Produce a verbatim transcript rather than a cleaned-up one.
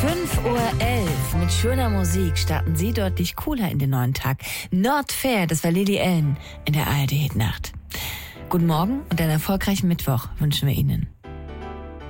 fünf Uhr elf. Mit schöner Musik starten Sie deutlich cooler in den neuen Tag. Not Fair, das war Lily Allen in der A R D-Hitnacht. Guten Morgen und einen erfolgreichen Mittwoch wünschen wir Ihnen.